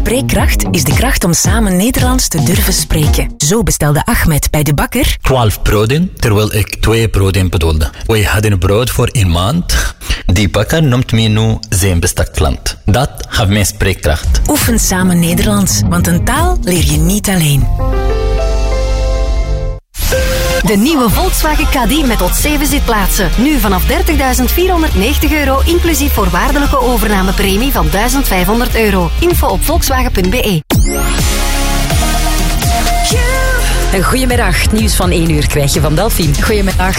Spreekkracht is de kracht om samen Nederlands te durven spreken. Zo bestelde Ahmed bij de bakker 12 broden, terwijl ik 2 broden bedoelde. Wij hadden brood voor 1 maand. Die bakker noemt me nu zijn beste klant. Dat gaf mij spreekkracht. Oefen samen Nederlands, want een taal leer je niet alleen. De nieuwe Volkswagen Caddy met tot 7 zitplaatsen. Nu vanaf €30.490 inclusief voorwaardelijke overnamepremie van €1.500. Info op volkswagen.be. Een goedemiddag. Nieuws van 1 uur krijg je van Delphine. Goedemiddag.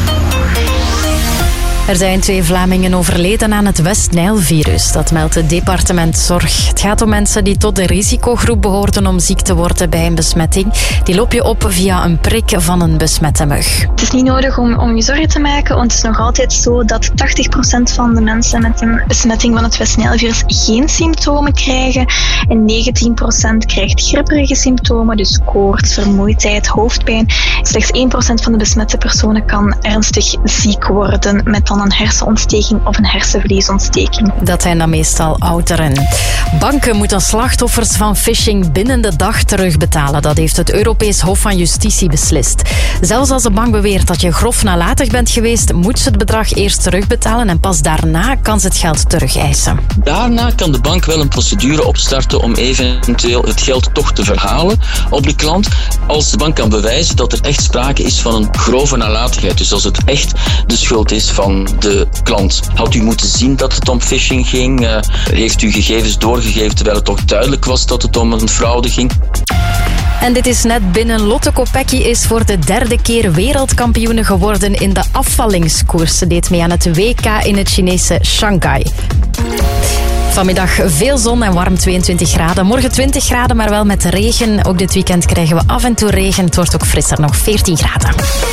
Er zijn 2 Vlamingen overleden aan het West-Nijl-virus. Dat meldt het departement Zorg. Het gaat om mensen die tot de risicogroep behoorden om ziek te worden bij een besmetting. Die loop je op via een prik van een besmette mug. Het is niet nodig om je zorgen te maken, want het is nog altijd zo dat 80% van de mensen met een besmetting van het West-Nijl-virus geen symptomen krijgen. En 19% krijgt gripperige symptomen, dus koorts, vermoeidheid, hoofdpijn. Slechts 1% van de besmette personen kan ernstig ziek worden met dan een hersenontsteking of een hersenvliesontsteking. Dat zijn dan meestal ouderen. Banken moeten slachtoffers van phishing binnen de dag terugbetalen. Dat heeft het Europees Hof van Justitie beslist. Zelfs als de bank beweert dat je grof nalatig bent geweest, moet ze het bedrag eerst terugbetalen en pas daarna kan ze het geld terugeisen. Daarna kan de bank wel een procedure opstarten om eventueel het geld toch te verhalen op de klant, als de bank kan bewijzen dat er echt sprake is van een grove nalatigheid. Dus als het echt de schuld is van de klant. Had u moeten zien dat het om phishing ging? Heeft u gegevens doorgegeven terwijl het toch duidelijk was dat het om een fraude ging? En dit is net binnen. Lotte Kopecky is voor de 3e keer wereldkampioene geworden in de afvallingskoers. Ze deed mee aan het WK in het Chinese Shanghai. Vanmiddag veel zon en warm 22 graden. Morgen 20 graden, maar wel met regen. Ook dit weekend krijgen we af en toe regen. Het wordt ook frisser, nog 14 graden.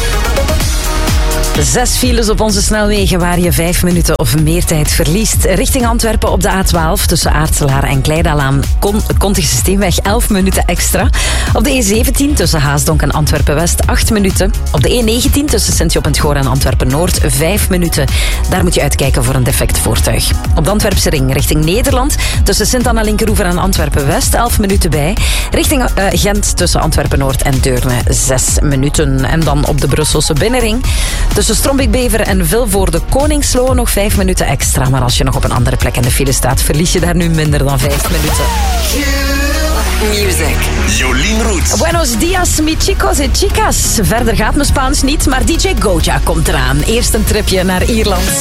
6 files op onze snelwegen waar je 5 minuten of meer tijd verliest. Richting Antwerpen op de A12 tussen Aartselaar en Kleidalaan. Kontigse Steenweg 11 minuten extra. Op de E17 tussen Haasdonk en Antwerpen-West 8 minuten. Op de E19 tussen Sint-Job en het Goor en Antwerpen-Noord 5 minuten. Daar moet je uitkijken voor een defect voertuig. Op de Antwerpse ring richting Nederland tussen Sint-Anna-Linkeroever en Antwerpen-West 11 minuten bij. Richting Gent tussen Antwerpen-Noord en Deurne 6 minuten. En dan op de Brusselse binnenring tussen Strombik-Bever en Vilvoorde Koningslo nog 5 minuten extra. Maar als je nog op een andere plek in de file staat, verlies je daar nu minder dan 5 minuten. Music. Jolien Roets. Buenos dias, mi chicos y chicas. Verder gaat mijn Spaans niet, maar DJ Goja komt eraan. Eerst een tripje naar Ierland.